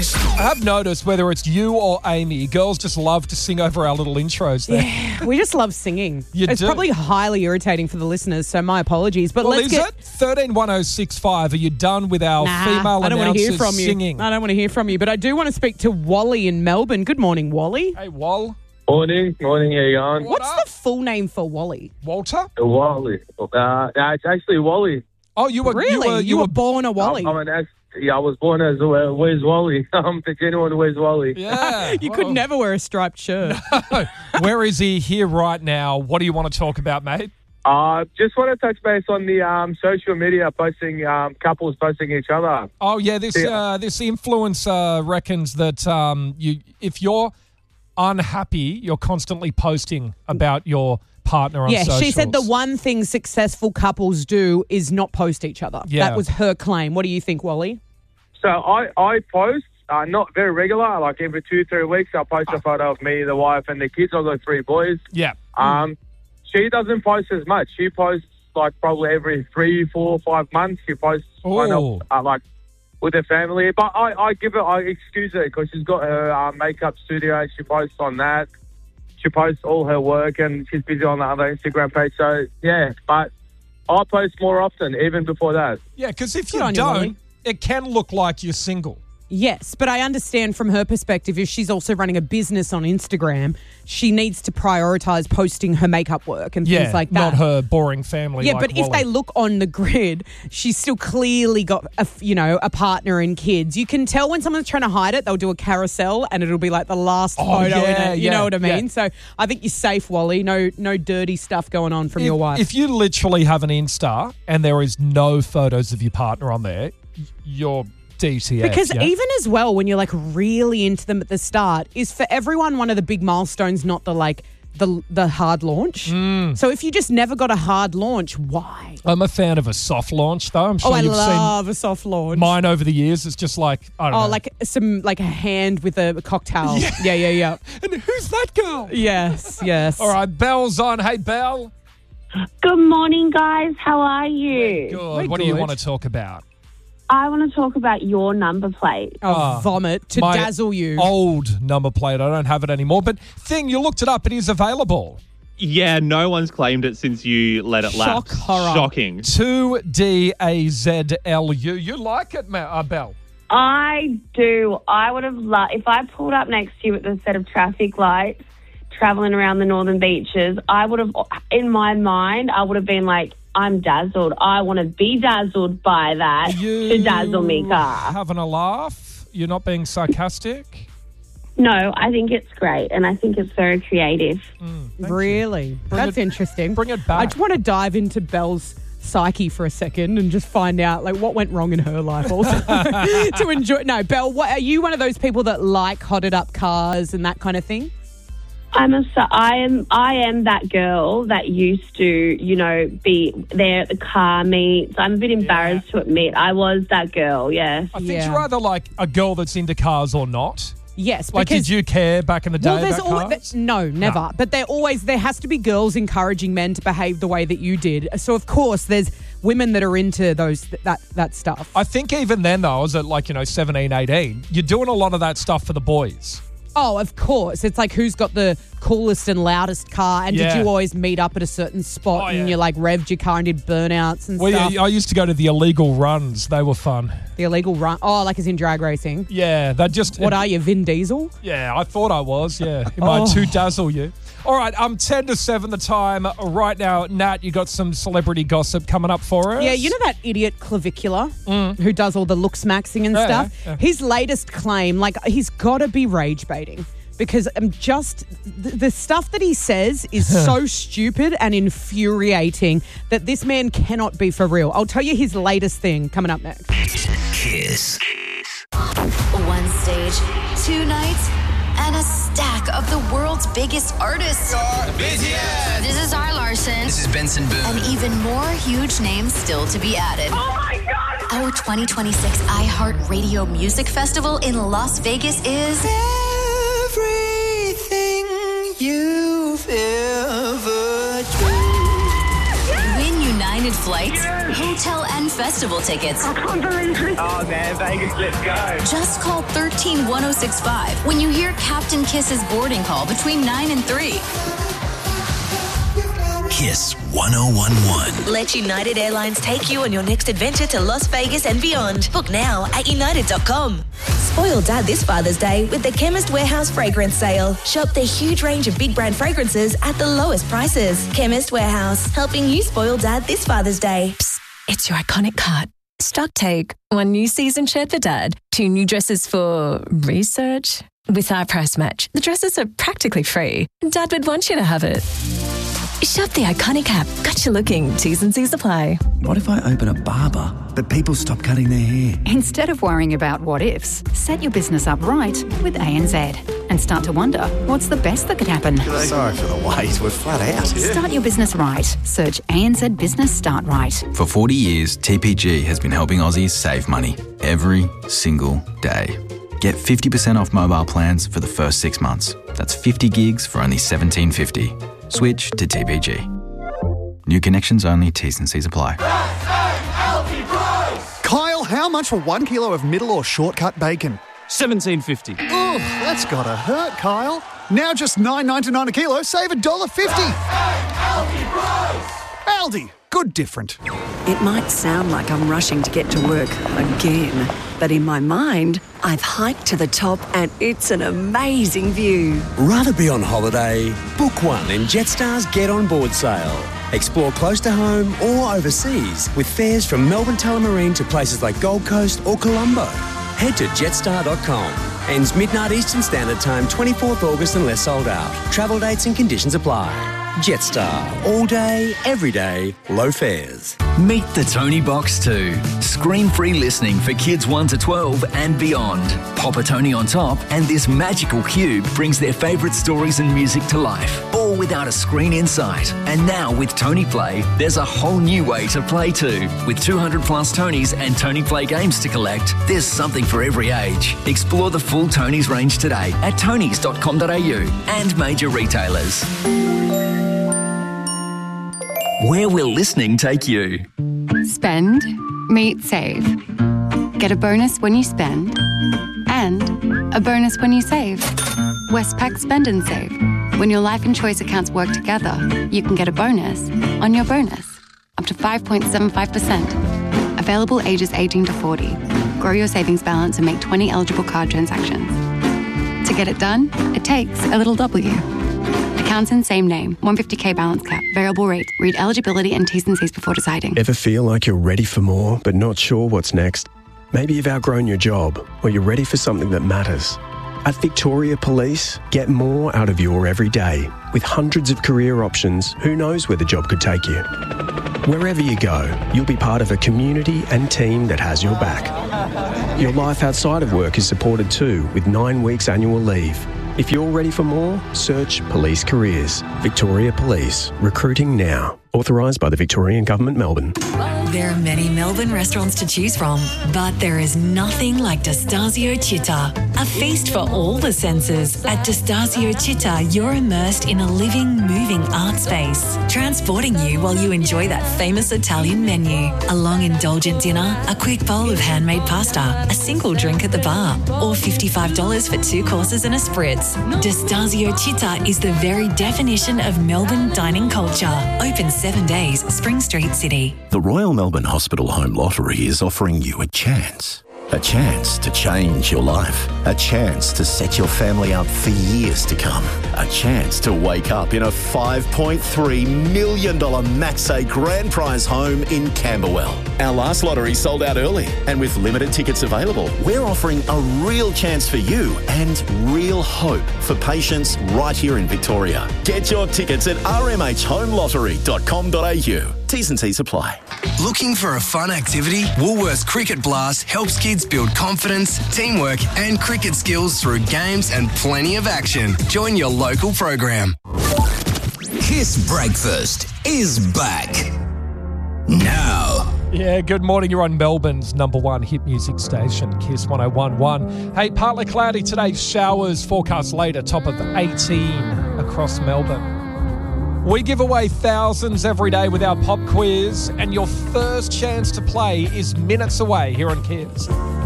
I have noticed whether it's you or Amy, girls just love to sing over our little intros there. Yeah, we just love singing. It's do. probably highly irritating for the listeners, so my apologies. But Well, let's is get... it? 131065. Are you done with our female I don't want to hear announcers from you. singing? I don't want to hear from you, but I do want to speak to Wally in Melbourne. Good morning, Wally. Hey, Wall. Morning, how you going? What's the full name for Wally? Walter? Wally. No, it's actually Wally. Oh, you were Really? You were born a Wally? I was born as Where's Wally? I'm the genuine Where's Wally. Yeah. You could never wear a striped shirt. Where is he here right now? What do you want to talk about, mate? Just want to touch base on the social media posting, couples posting each other. Oh, yeah, this influencer reckons that if you're unhappy, you're constantly posting about your partner on socials. She said the one thing successful couples do is not post each other. Yeah. That was her claim. What do you think, Wally? So I post, not very regular, like every 2-3 weeks, I'll post a photo of me, the wife, and the kids. I've got 3 boys. Yeah. She doesn't post as much. She posts like probably every 3, 4, 5 months. She posts kind of, like with her family. But I excuse her because she's got her makeup studio. She posts on that. She posts all her work and she's busy on the other Instagram page. So, yeah, but I post more often, even before that. Yeah, because if Good you on you, Wally. don't, it can look like you're single. Yes, but I understand from her perspective, if she's also running a business on Instagram, she needs to prioritise posting her makeup work and things like that. not her boring family. Yeah, like but if Wally. they look on the grid, she's still clearly got a partner and kids. You can tell when someone's trying to hide it. They'll do a carousel and it'll be like the last photo in it. You know what I mean? yeah. So I think you're safe, Wally. No dirty stuff going on from your wife. If you literally have an Insta and there is no photos of your partner on there, you're DTF. Because yeah? even as well, when you're like really into them at the start, is for everyone one of the big milestones, not the hard launch. So if you just never got a hard launch, why? I'm a fan of a soft launch, though. I'm sure I you've love a soft launch. seen mine over the years. It's just like, I don't know. like a hand with a cocktail. Yeah. And who's that girl? Yes. All right, Belle's on. Hey, Belle. Good morning, guys. How are you? Good. What do you want to talk about? I want to talk about your number plate. Vomit to My dazzle you. Old number plate. I don't have it anymore. But Thing, you looked it up. It is available. Yeah, no one's claimed it since you let it lapse. Horror. Shocking. 2DAZLU. You like it, Belle? I do. I would have loved, if I pulled up next to you with a set of traffic lights, traveling around the northern beaches, I would have, in my mind, I would have been like, I'm dazzled. I want to be dazzled by that to dazzle me car. Having a laugh? You're not being sarcastic? No, I think it's great and I think it's very creative. Really? That's interesting. Bring it back. I just want to dive into Belle's psyche for a second and just find out like what went wrong in her life also to enjoy. No, Belle, what, are you one of those people that like hotted up cars and that kind of thing? I am that girl that used to, be there at the car meets. I'm a bit embarrassed to admit I was that girl, yes. I think you're either like a girl that's into cars or not. Yes, like, because, did you care back in the day there's about cars? No, never. No. But there has to be girls encouraging men to behave the way that you did. So of course, there's women that are into that stuff. I think even then, though, I was at 17, 18. You're doing a lot of that stuff for the boys. Oh, of course. It's like who's got the coolest and loudest car, and did you always meet up at a certain spot and you revved your car and did burnouts and stuff? Yeah, I used to go to the illegal runs. They were fun. The illegal run? Oh, like as in drag racing? Yeah, that just... What are you, Vin Diesel? Yeah, I thought I was, yeah. It might to dazzle you. All right, 10 to 7 the time. Right now, Nat, you got some celebrity gossip coming up for us? Yeah, you know that idiot Clavicular who does all the look-smaxing and stuff? Yeah. His latest claim, he's got to be rage-baiting because the stuff that he says is so stupid and infuriating that this man cannot be for real. I'll tell you his latest thing coming up next. Kiss. One stage, 2 nights, and a stack of the world's biggest artists. BTS. This is Zara Larson. This is Benson Boone. And even more huge names still to be added. Oh my God! Our 2026 iHeartRadio Music Festival in Las Vegas is Everything you've ever dreamed. Win discounted flights, hotel and festival tickets. I can't believe it. Oh, man, Vegas, let's go. Just call 131065 when you hear Captain Kiss's boarding call between 9 and 3. Kiss 1011. Let United Airlines take you on your next adventure to Las Vegas and beyond. Book now at united.com. Spoil Dad this Father's Day with the Chemist Warehouse fragrance sale. Shop the huge range of big brand fragrances at the lowest prices. Chemist Warehouse, helping you spoil Dad this Father's Day. Psst, it's your iconic cut. Stock take. 1 new season shirt for Dad. 2 new dresses for research. With our price match, the dresses are practically free. Dad would want you to have it. Shop the iconic app. Got you looking. T's and C's apply. What if I open a barber, but people stop cutting their hair? Instead of worrying about what ifs, set your business up right with ANZ and start to wonder what's the best that could happen. Sorry for the wait. We're flat out. Start your business right. Search ANZ Business Start Right. For 40 years, TPG has been helping Aussies save money every single day. Get 50% off mobile plans for the first 6 months. That's 50 gigs for only $17.50. Switch to TPG. New connections only. T's and C's apply. Kyle, how much for 1 kilo of middle or shortcut bacon? $17.50. Ugh, that's gotta hurt, Kyle. Now just $9.99 a kilo. Save $1.50. Aldi. Good different. It might sound like I'm rushing to get to work again, but in my mind, I've hiked to the top and it's an amazing view. Rather be on holiday? Book one in Jetstar's Get On Board sale. Explore close to home or overseas with fares from Melbourne Tullamarine to places like Gold Coast or Colombo. Head to jetstar.com. Ends midnight Eastern Standard Time, 24th August unless sold out. Travel dates and conditions apply. Jetstar. All day, every day, low fares. Meet the Tony Box 2. Screen-free listening for kids 1 to 12 and beyond. Pop a Tony on top and this magical cube brings their favourite stories and music to life, all without a screen in sight. And now with Tony Play, there's a whole new way to play too. With 200 plus Tonys and Tony Play games to collect, there's something for every age. Explore the full Tonys range today at tonys.com.au and major retailers. Where will listening take you? Spend, meet, save. Get a bonus when you spend and a bonus when you save. Westpac Spend and Save. When your life and choice accounts work together, you can get a bonus on your bonus, up to 5.75%. Available ages 18 to 40. Grow your savings balance and make 20 eligible card transactions. To get it done, it takes a little W. Accounts in same name. 150k balance cap. Variable rate. Read eligibility and T's and C's before deciding. Ever feel like you're ready for more but not sure what's next? Maybe you've outgrown your job or you're ready for something that matters. At Victoria Police, get more out of your everyday. With hundreds of career options, who knows where the job could take you? Wherever you go, you'll be part of a community and team that has your back. Your life outside of work is supported too, with 9 weeks annual leave. If you're ready for more, search Police Careers. Victoria Police. Recruiting now. Authorised by the Victorian Government, Melbourne. There are many Melbourne restaurants to choose from, but there is nothing like Destasio Città. A feast for all the senses. At Destasio Città, you're immersed in a living, moving art space, transporting you while you enjoy that famous Italian menu. A long, indulgent dinner, a quick bowl of handmade pasta, a single drink at the bar, or $55 for 2 courses and a spritz. Destasio Città is the very definition of Melbourne dining culture. Open 7 days, Spring Street, City. The Royal Melbourne Hospital Home Lottery is offering you a chance. A chance to change your life. A chance to set your family up for years to come. A chance to wake up in a $5.3 million Max A grand prize home in Camberwell. Our last lottery sold out early, and with limited tickets available, we're offering a real chance for you and real hope for patients right here in Victoria. Get your tickets at rmhhomelottery.com.au. T's and C's apply. Looking for a fun activity? Woolworths Cricket Blast helps kids build confidence, teamwork and cricket skills through games and plenty of action. Join your local program. Kiss Breakfast is back now. Yeah, good morning. You're on Melbourne's #1 hit music station, Kiss 101.1. Hey, partly cloudy today, showers forecast later, top of 18 across Melbourne. We give away thousands every day with our pop quiz, and your first chance to play is minutes away here on Kids.